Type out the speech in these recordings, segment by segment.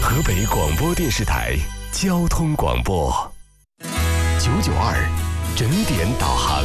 河北广播电视台交通广播992整点导航。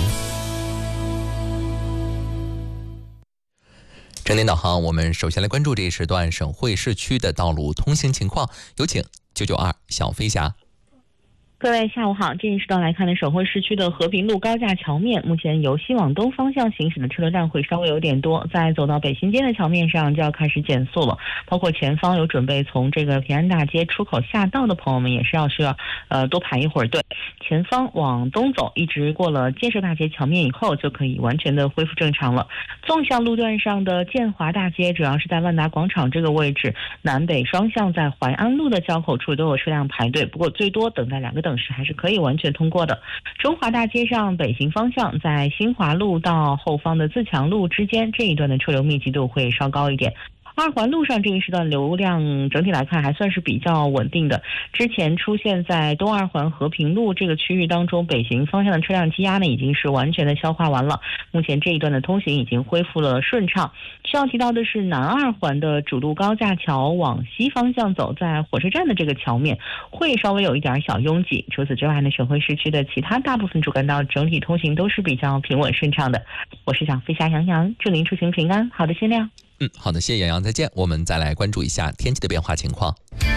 整点导航，我们首先来关注这一时段省会市区的道路通行情况，有请992小飞侠。 各位下午好，这一时段来看呢，省会市区的和平路高架桥面，目前由西往东方向行驶的车流量会稍微有点多，在走到北新街的桥面上就要开始减速了。包括前方有准备从这个平安大街出口下道的朋友们，也是需要多排一会儿队。前方往东走，一直过了建设大街桥面以后，就可以完全的恢复正常了。纵向路段上的建华大街，主要是在万达广场这个位置，南北双向在淮安路的交口处都有车辆排队，不过最多等待2个等时还是可以完全通过的。中华大街上北行方向，在新华路到后方的自强路之间这一段的车流密集度会稍高一点。二环路上这一时段流量整体来看还算是比较稳定的，之前出现在东二环和平路这个区域当中，北行方向的车辆积压呢已经是完全的消化完了，目前这一段的通行已经恢复了顺畅。需要提到的是南二环的主路高架桥往西方向走，在火车站的这个桥面会稍微有一点小拥挤，除此之外呢，省会市区的其他大部分主干道整体通行都是比较平稳顺畅的。我是小飞侠杨洋，祝您出行平安，好的限量。 好的，谢谢杨洋，再见。我们再来关注一下天气的变化情况。